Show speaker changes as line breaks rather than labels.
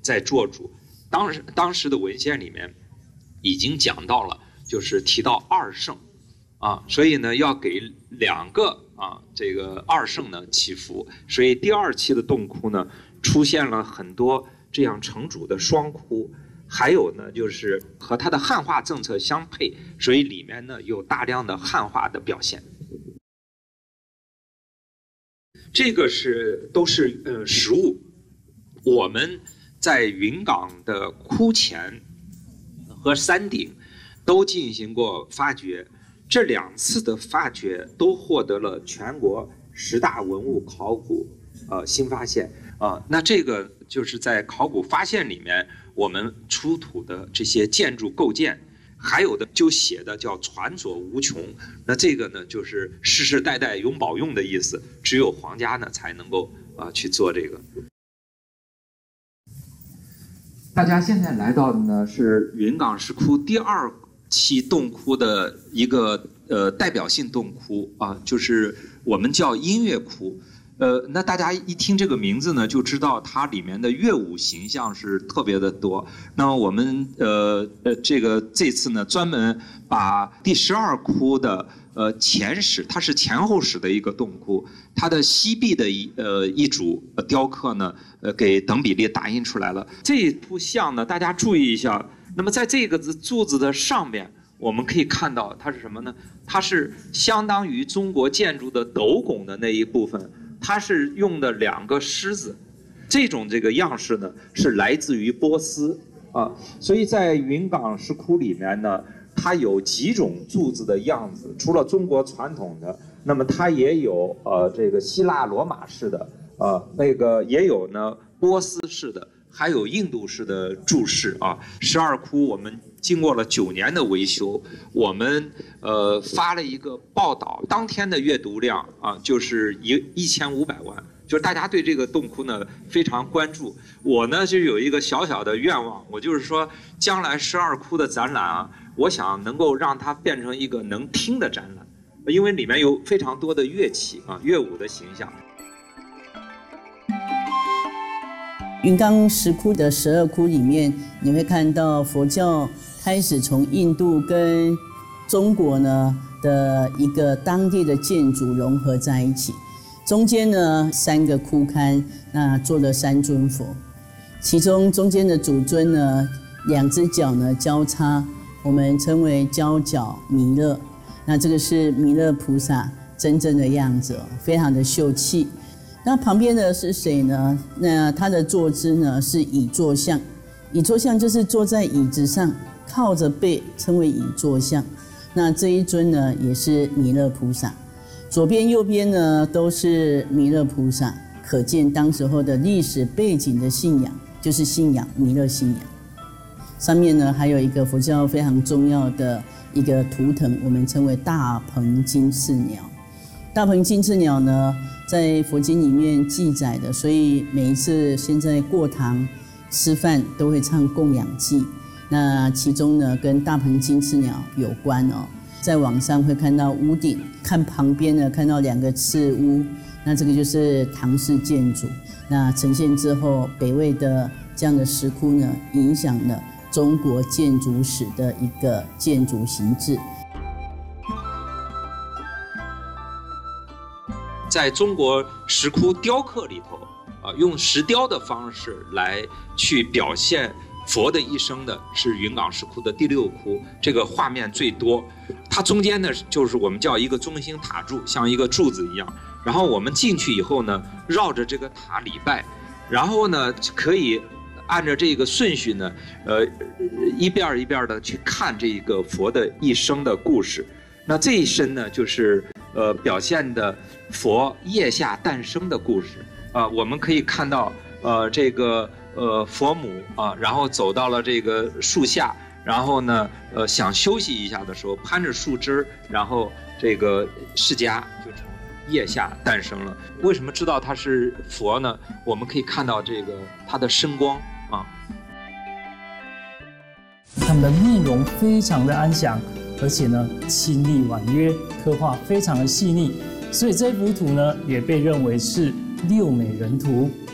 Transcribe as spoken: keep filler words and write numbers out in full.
在做主。当时当时的文献里面已经讲到了，就是提到二圣啊，所以呢要给两个啊这个二圣呢祈福，所以第二期的洞窟呢出现了很多这样成主的双窟，还有呢就是和它的汉化政策相配，所以里面呢有大量的汉化的表现。这个是都是呃实物，我们在云冈的窟前和山顶都进行过发掘，这两次的发掘都获得了全国十大文物考古呃新发现啊、呃。那这个就是在考古发现里面，我们出土的这些建筑构件，还有的就写的叫传所无穷。那这个呢，就是世世代代永保用的意思，只有皇家呢才能够啊、呃、去做这个。大家现在来到的呢是云冈石窟第二期洞窟的一个呃代表性洞窟啊，就是我们叫音乐窟。呃，那大家一听这个名字呢，就知道它里面的乐舞形象是特别的多。那么我们呃呃这个这次呢，专门把第十二窟的呃前史，它是前后史的一个洞窟，它的西壁的一呃一组雕刻呢，呃给等比例打印出来了。这幅像呢，大家注意一下。那么在这个柱子的上面，我们可以看到它是什么呢？它是相当于中国建筑的斗拱的那一部分。它是用的两个狮子，这种这个样式呢是来自于波斯啊，所以在云冈石窟里面呢，它有几种柱子的样子，除了中国传统的，那么它也有呃这个希腊罗马式的，呃那个也有呢波斯式的，还有印度式的柱式啊。十二窟我们经过了九年的维修，我们呃发了一个报道，当天的阅读量啊就是一一千五百万，就是大家对这个洞窟呢非常关注。我呢就有一个小小的愿望，我就是说将来十二窟的展览啊，我想能够让它变成一个能听的展览，因为里面有非常多的乐器啊，乐舞的形象。
云冈石窟的十二窟里面，你会看到佛教开始从印度跟中国呢的一个当地的建筑融合在一起。中间呢三个窟龛，那做了三尊佛，其中中间的主尊呢，两只脚呢交叉，我们称为交脚弥勒。那这个是弥勒菩萨真正的样子，非常的秀气。那旁边的是谁呢？那他的坐姿呢是倚坐像，倚坐像就是坐在椅子上，靠着背，称为倚坐像。那这一尊呢也是弥勒菩萨，左边右边呢都是弥勒菩萨，可见当时候的历史背景的信仰就是信仰弥勒信仰。上面呢还有一个佛教非常重要的一个图腾，我们称为大鹏金翅鸟。大鹏金翅鸟呢，在佛经里面记载的，所以每一次现在过堂吃饭都会唱供养偈。那其中呢，跟大鹏金翅鸟有关哦。在网上会看到屋顶，看旁边呢看到两个赤屋，那这个就是唐式建筑。那呈现之后，北魏的这样的石窟呢，影响了中国建筑史的一个建筑形制。
在中国石窟雕刻里头，啊，用石雕的方式来去表现佛的一生的是云冈石窟的第六窟，这个画面最多。它中间呢，就是我们叫一个中心塔柱，像一个柱子一样。然后我们进去以后呢，绕着这个塔礼拜，然后呢，可以按照这个顺序呢，呃，一遍一遍的去看这个佛的一生的故事。那这一生呢，就是呃表现的佛腋下诞生的故事啊、呃，我们可以看到呃这个呃佛母啊、呃，然后走到了这个树下，然后呢呃想休息一下的时候，攀着树枝，然后这个释迦就从腋下诞生了。为什么知道他是佛呢？我们可以看到这个他的身光啊，
他们的面容非常的安详。而且呢，清丽婉约，刻画非常的细腻，所以这幅图呢，也被认为是六美人图。